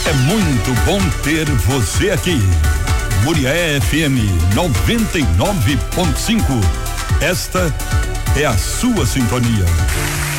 É muito bom ter você aqui. Murié FM 99.5. Esta é a sua sintonia.